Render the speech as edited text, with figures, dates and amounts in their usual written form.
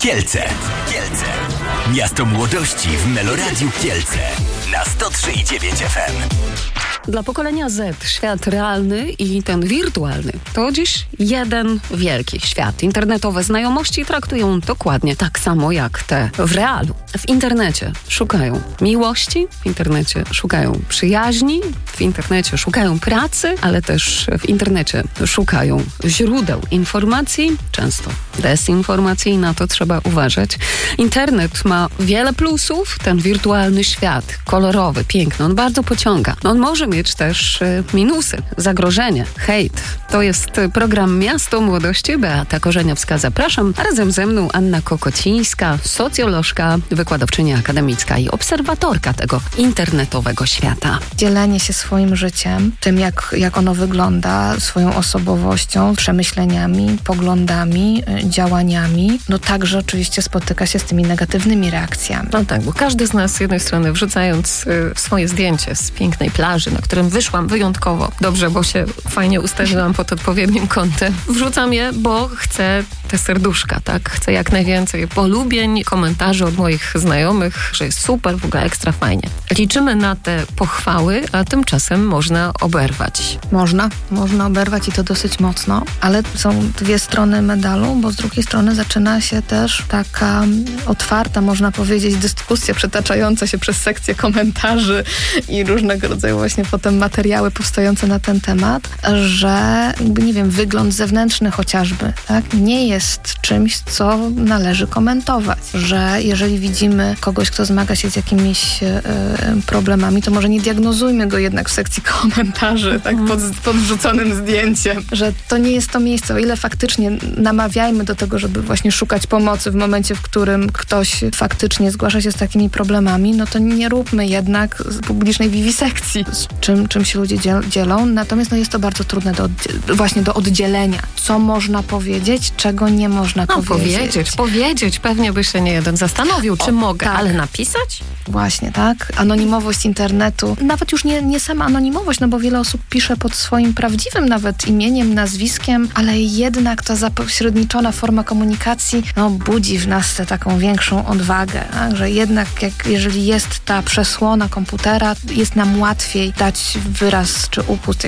Kielce. Miasto młodości w Meloradiu Kielce na 103,9 FM. Dla pokolenia Z świat realny i ten wirtualny to dziś jeden wielki świat. Internetowe znajomości traktują dokładnie tak samo jak te w realu. W internecie szukają miłości, w internecie szukają przyjaźni, w internecie szukają pracy, ale też w internecie szukają źródeł informacji, często dezinformacji, i na to trzeba uważać. Internet ma wiele plusów, ten wirtualny świat, kolorowy, piękny, on bardzo pociąga. On może mieć też minusy, zagrożenie, hejt. To jest program Miasto Młodości. Beata Korzeniowska, zapraszam. Razem ze mną Anna Kokocińska, socjolożka, wykładowczyni akademicka i obserwatorka tego internetowego świata. Dzielenie się swoim życiem, tym jak ono wygląda, swoją osobowością, przemyśleniami, poglądami, działaniami, no także oczywiście spotyka się z tymi negatywnymi reakcjami. No tak, bo każdy z nas z jednej strony wrzucając swoje zdjęcie z pięknej plaży, na którym wyszłam wyjątkowo dobrze, bo się fajnie ustawiłam pod odpowiednim kątem. Wrzucam je, bo chcę te serduszka, tak? Chcę jak najwięcej polubień, komentarzy od moich znajomych, że jest super, w ogóle ekstra fajnie. Liczymy na te pochwały, a tymczasem można oberwać. Można oberwać i to dosyć mocno, ale są dwie strony medalu, bo z drugiej strony zaczyna się też taka otwarta, można powiedzieć, dyskusja przetaczająca się przez sekcję komentarzy i różnego rodzaju właśnie potem materiały powstające na ten temat, że nie wiem, wygląd zewnętrzny chociażby, tak, nie jest czymś, co należy komentować, że jeżeli widzimy kogoś, kto zmaga się z jakimiś problemami, to może nie diagnozujmy go jednak w sekcji komentarzy, tak, pod wrzuconym zdjęciem, że to nie jest to miejsce, o ile faktycznie namawiajmy do tego, żeby właśnie szukać pomocy w momencie, w którym ktoś faktycznie zgłasza się z takimi problemami, no to nie róbmy jednak publicznej wiwisekcji, z czym się ludzie dzielą. Natomiast jest to bardzo trudne do oddzielenia. Co można powiedzieć, czego nie można powiedzieć. Pewnie by się nie jeden zastanowił, czy mogę, tak. Ale napisać? Właśnie, tak. Anonimowość internetu. Nawet już nie sama anonimowość, no bo wiele osób pisze pod swoim prawdziwym nawet imieniem, nazwiskiem, ale jednak ta zapośredniczona forma komunikacji budzi w nas tę taką większą odwagę, tak? Że jednak jeżeli jest ta przesłona komputera, jest nam łatwiej dać wyraz czy upust